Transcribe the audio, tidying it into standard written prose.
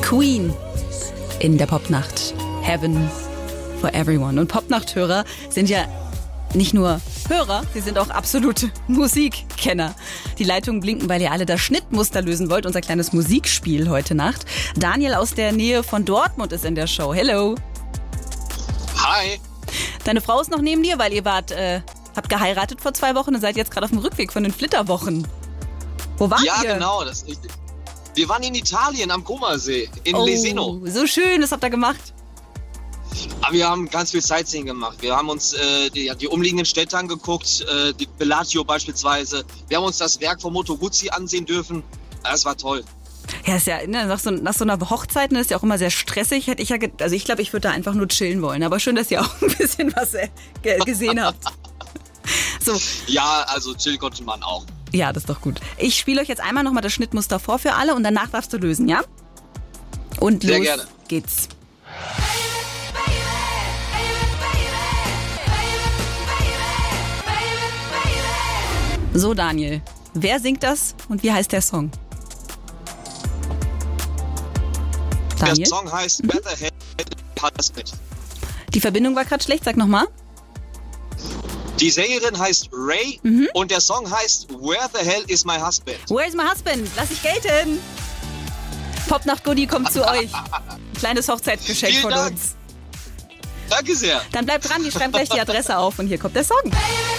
Queen in der Popnacht. Heaven for Everyone. Und Popnachthörer sind ja nicht nur Hörer, sie sind auch absolute Musikkenner. Die Leitungen blinken, weil ihr alle das Schnittmuster lösen wollt. Unser kleines Musikspiel heute Nacht. Daniel aus der Nähe von Dortmund ist in der Show. Hello. Hi. Deine Frau ist noch neben dir, weil ihr habt geheiratet vor 2 Wochen und seid jetzt gerade auf dem Rückweg von den Flitterwochen. Wo wart ihr? Ja, genau. Wir waren in Italien am Comasee, in Leseno. So schön, was habt ihr gemacht? Aber wir haben ganz viel Sightseeing gemacht. Wir haben uns die umliegenden Städte angeguckt, die Bellagio beispielsweise. Wir haben uns das Werk von Moto Guzzi ansehen dürfen. Das war toll. Ja, ist ja nach so einer Hochzeit ist ja auch immer sehr stressig. Ich glaube, ich würde da einfach nur chillen wollen. Aber schön, dass ihr auch ein bisschen was gesehen habt. So. Ja, also chill konnte man auch. Ja, das ist doch gut. Ich spiele euch jetzt einmal nochmal das Schnittmuster vor für alle und danach darfst du lösen, ja? Und los geht's. So, Daniel, wer singt das und wie heißt der Song? Daniel? Der Song heißt Where the Hell Is My Husband. Die Verbindung war gerade schlecht, sag nochmal. Die Sängerin heißt Ray und der Song heißt Where the Hell Is My Husband. Where is my husband? Lass ich gelten. Popnacht-Goodie kommt zu euch. Kleines Hochzeitsgeschenk von uns. Danke sehr. Dann bleibt dran, wir schreiben gleich die Adresse auf und hier kommt der Song.